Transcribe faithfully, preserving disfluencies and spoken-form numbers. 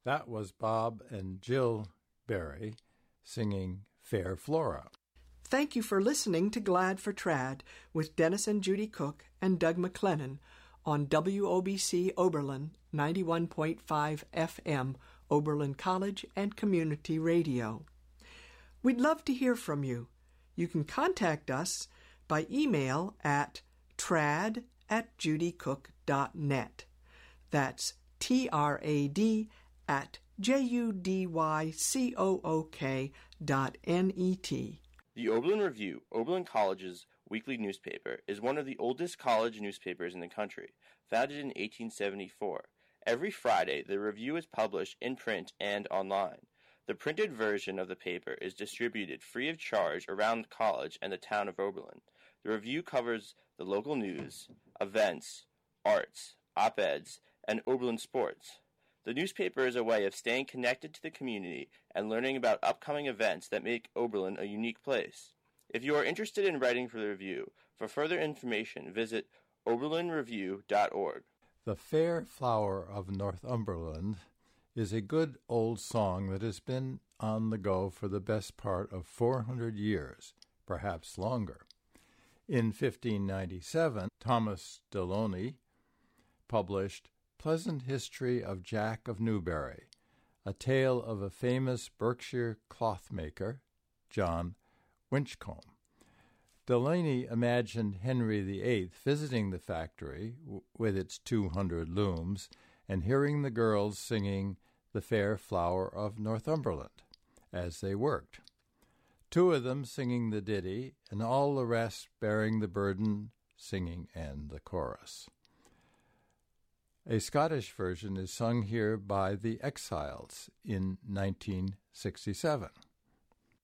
That was Bob and Jill Berry singing Fair Flora. Thank you for listening to Glad for Trad with Dennis and Judy Cook and Doug McLennan on W O B C Oberlin ninety-one point five F M, Oberlin College and Community Radio. We'd love to hear from you. You can contact us by email at trad at judycook dot net. That's T R A D at J U D Y C O O K dot N E T. The Oberlin Review, Oberlin College's weekly newspaper, is one of the oldest college newspapers in the country, founded in eighteen seventy-four. Every Friday, the review is published in print and online. The printed version of the paper is distributed free of charge around the college and the town of Oberlin. The review covers the local news, events, arts, op-eds, and Oberlin sports. The newspaper is a way of staying connected to the community and learning about upcoming events that make Oberlin a unique place. If you are interested in writing for the review, for further information, visit oberlin review dot org. The Fair Flower of Northumberland is a good old song that has been on the go for the best part of four hundred years, perhaps longer. In fifteen ninety-seven, Thomas Deloney published Pleasant History of Jack of Newbury, a tale of a famous Berkshire clothmaker, John Winchcombe. Delany imagined Henry the Eighth visiting the factory w- with its two hundred looms and hearing the girls singing The Fair Flower of Northumberland as they worked. Two of them singing the ditty, and all the rest bearing the burden, singing and the chorus. A Scottish version is sung here by the Exiles in nineteen sixty-seven.